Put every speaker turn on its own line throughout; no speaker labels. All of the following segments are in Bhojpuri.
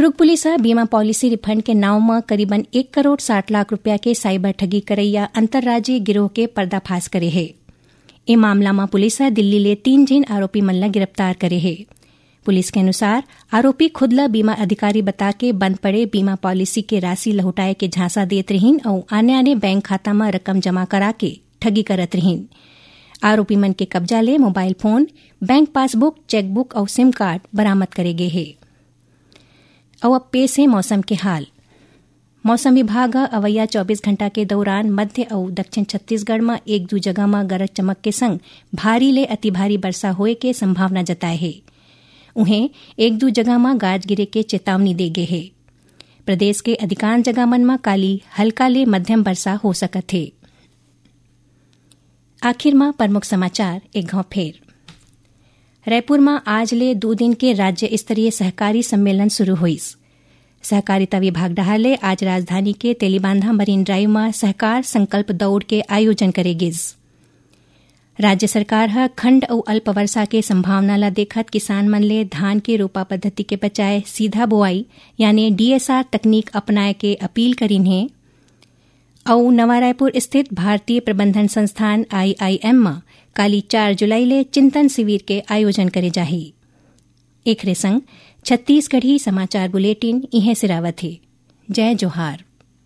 दुर्ग पुलिस बीमा पॉलिसी रिफंड के नाव में करीबन 1 करोड़ 60 लाख रुपया के साइबर ठगी करैया अंतर्राज्यीय गिरोह के पर्दाफाश करे है। ए मामला में पुलिस दिल्ली ले 3 जिन आरोपी मन ला गिरफ्तार करे है। पुलिस के अनुसार आरोपी खुद ला बीमा अधिकारी बता के बंद पड़े बीमा पॉलिसी के राशि लौटाए के झांसा देत रहीन और आने बैंक खाता में रकम जमा करा के ठगी करत रहीन। आरोपी मन के कब्जा ले mobile phone, bank passbook, chequebook और सिम कार्ड बरामद करे गए है। और अब पेश है मौसम के हाल। मौसम विभाग अवैया 24 घंटा के दौरान मध्य और दक्षिण छत्तीसगढ़ में एक दो जगह में गरज चमक के संग भारी ले अति भारी वर्षा होए के संभावना जताए है। उन्हें एक दो जगह में गाज गिरे के चेतावनी दे गए है। प्रदेश के अधिकांश जगह मन में काली हल्का ले मध्यम वर्षा हो सकत है। आखिर में प्रमुख समाचार एक घाव फेर। रायपुर में आज ले 2 दिन के राज्य स्तरीय सहकारी सम्मेलन शुरू हुई। सहकारिता विभाग डहाले आज राजधानी के तेलीबांधा मरीन ड्राइव में सहकार संकल्प दौड़ के आयोजन करेगी। राज्य सरकार खंड और अल्प वर्षा के संभावना ला देखत किसान मन ले धान के रोपा पद्धति के बजाय सीधा बुआई यानी DSR तकनीक अपनाए के अपील करीन है। और नवा रायपुर स्थित भारतीय प्रबंधन संस्थान IIM में काली 4 जुलाई ले चिंतन शिविर के आयोजन करे जाही। एक संग छत्तीसगढ़ी समाचार बुलेटिन इहे सिरावत है। जय जोहार।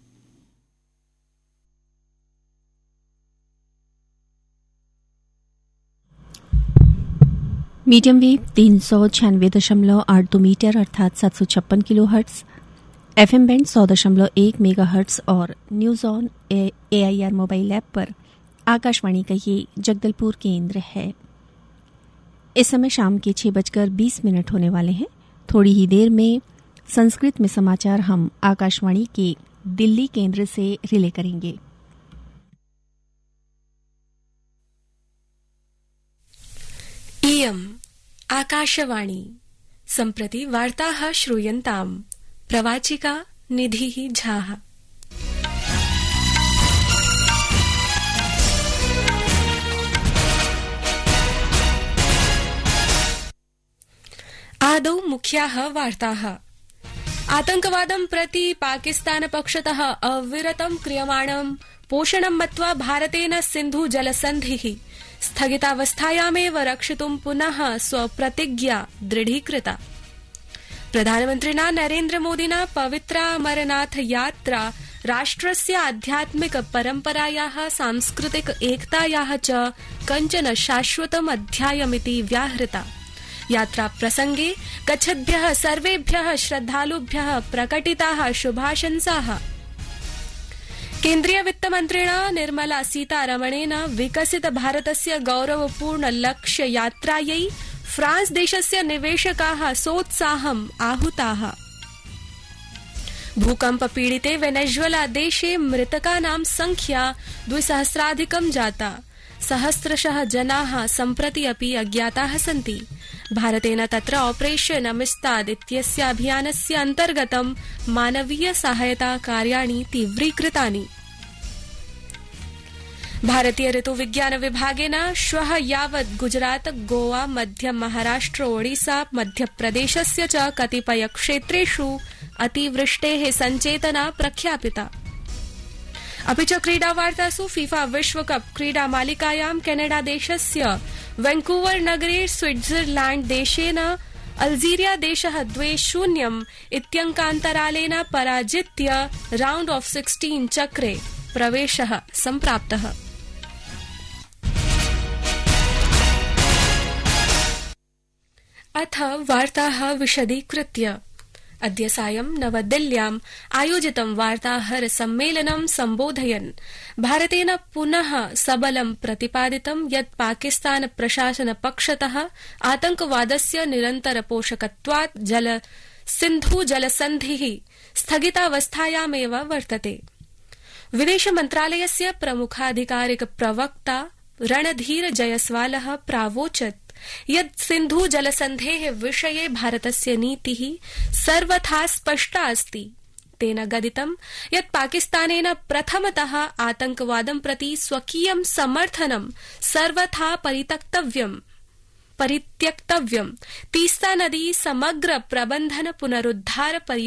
मीडियम वेव 396.82 मीटर अर्थात 756 किलोहर्ट्ज, FM बैंड 100.1 मेगाहर्ट्ज और news on AIR mobile app पर आकाशवाणी का ये जगदलपुर केंद्र है। इस समय शाम के 6:20 होने वाले हैं। थोड़ी ही देर में संस्कृत में समाचार हम आकाशवाणी के दिल्ली केंद्र से रिले करेंगे।
इयम् आकाशवाणी सम्प्रति वार्ताः श्रूयन्ताम्। प्रवाचिका निधिः झाः। आदौ मुख्याः वार्ताः। आतंकवादं प्रति पाकिस्तान पक्षतः अविरतं क्रियमाणं पोषणं मत्वा भारतेन सिन्धु जलसन्धिः स्थगितावस्थायामेव रक्षितुं पुनः स्वप्रतिज्ञा दृढीकृता। प्रधानमन्त्रिणा नरेन्द्र मोदिना पवित्रा अमरनाथ यात्रा राष्ट्रस्य आध्यात्मिक परम्परायाः सांस्कृतिक एकतायाः च कञ्चन शाश्वतम् अध्यायमिति व्याहृता। यात्रा प्रसंगे गच्छद्भ्यः सर्वेभ्यः श्रद्धालुभ्यः प्रकटिताः शुभाशंसाः। केन्द्रीय वित्तमन्त्रिणा निर्मला सीतारमणेन विकसित भारतस्य गौरवपूर्ण लक्ष्य यात्रायै फ्रांस देशस्य निवेशकाः सोत्साहम् आहुताः। भूकंप पीडिते वेनेजुएला देशे मृतकानां संख्या 2000 जाता। सहस्रशः जनाः सम्प्रति अपि अज्ञाताः सन्ति। भारतेन तत्र ऑपरेशन अमिस्ताद इत्यस्य अभियानस्य अन्तर्गतं मानवीय सहायता कार्याणि तीव्रीकृतानि। भारतीय ऋतु विज्ञान विभागेन श्वः यावत् गुजरात, गोवा, मध्य महाराष्ट्र, ओडिशा, मध्यप्रदेशस्य च कतिपय क्षेत्रेषु अतिवृष्टेः संचेतना प्रख्यापिता। अपि च क्रीडावार्तासु फीफा विश्वकप क्रीडामालिकायां कैनेडा देशस्य वैंकूवर नगरे स्विट्जरलैंड देशेन अल्जीरिया देशः 2-0 इत्यङ्कान्तरालेन पराजित्य राउंड ऑफ 16 चक्रे प्रवेशः सम्प्राप्तः। अथ वार्ताः विशदीकृत्य। अद्य सायं नवदिल्ल्याम् आयोजितं वार्ताहर सम्मेलनं सम्बोधयन् भारतेन पुनः सबलं प्रतिपादितं यत् पाकिस्तान प्रशासन पक्षतः आतंकवादस्य निरन्तर पोषकत्वात् सिन्धु जलसन्धिः स्थगितावस्थायामेव वर्तते। विदेश मन्त्रालयस्य प्रमुखाधिकारिक प्रवक्ता रणधीर जयस्वालः प्रावोचत् यत् सिन्धु जलसन्धेः विषये भारतस्य नीतिः सर्वथा स्पष्टा अस्ति। तेन गदितं यत् पाकिस्तानेन प्रथमतः आतंकवादं प्रति स्वकीयं समर्थनं सर्वथा परित्यक्तव्यम्। तीस्ता नदी समग्र प्रबंधन पुनरुद्धार